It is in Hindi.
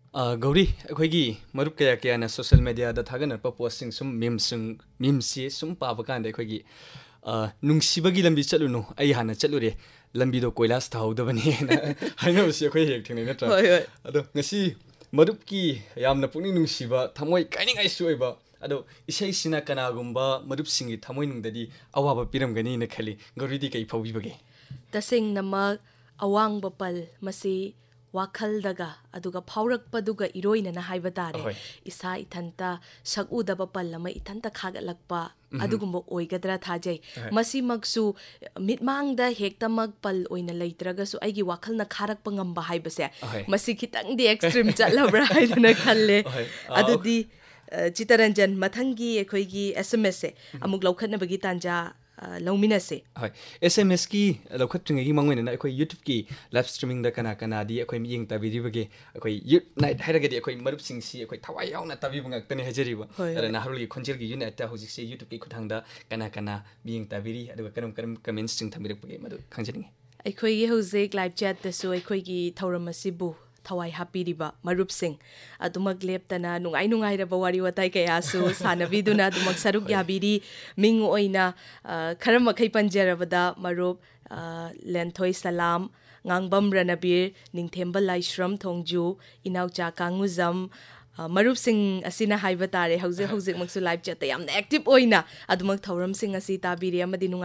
गौरी अखोइगी मरुप कया कया ना सोशल मीडिया दा थागनरप पोस्टिंग सुम मीम्स सुम पाबा कांदे अखोइगी नुंगसिबगी लंबी चलुनु आई हाना चलुरे लंबी दो कोइलास थाउदबनी ना हाइनोसी अखोइ हेक थेंनै नत्रा होय होय अदो ngasi मरुप की यामना पुनी नुंगसिबा थमोय काइनिंगाइ सुइबा अदो इसै सिना कनागुम्बा मरुप सिंगी थमोय नुंगददी अवाबा पिरमगनी न खली गौरीदी कै फौबिबगे तसेंगनमक अवांगबा पल मसी वाखलदगा अदुगा फाउरकपदुगा इरोइनना हाइबा तारे ahoy इसा इथंता सकउदबा पल अमा इथंता खागलकपा अदुगुम्बा ओइगद्रा थाजै मसीमकसु मिटमांगदा हेक्तमक पल ओइना लैत्रगसु आइगी वाखलना खारकपा ngamba हाइबसे ahoy मसी खितंगदि एक्सट्रीम चलबरा हाइदना खल्ले ahoy अदुदि चितरंजन मथंगी एखोइगी एसएमएस से अमुक लौखनबगी तांजा लौमिनसे ahoy SMS की लौखत्रिंगगी मंगोइना अखोइ YouTube की लाइव स्ट्रीमिंग दा कना कना दी अखोइ मियंग ताबिरिबगे अखोइ यूट नाइट हाइरगदी अखोइ मरुप सिंगसी अखोइ थवाइ यावना ताबिबंग गतने हजरिबा अरना हारुलगी खोंजेलगी यूनाइट ता होजिसे YouTube की खुथांगदा कना कना मियंग ताबिरी अदुगा करम करम कमेंट्स सिंग थमिरकबगे मदु खंजनिंगे अखोइगी होजिक लाइव चैट तसु अखोइगी थौरमसिबु थवाई हापीरिबा मरुप सिंग अदुमक लेप्तना नुंगाई नुंगाइरबा वारी वताई कयासु सानबीदुना अदुमक सरुक याबिरी मिंग ओइना खरम मखै पंजरबदा मरुप लेंथोई सलाम ngangbam ranabir ningthemba laishram thongju inaucha kanguzam मरुप सिंग असिना हाइबा तारे हौजे हौजे मक्सु लाइव चैट यामना एक्टिव ओइना अदुमक थौरम सिंग असि ताबिरे अमदि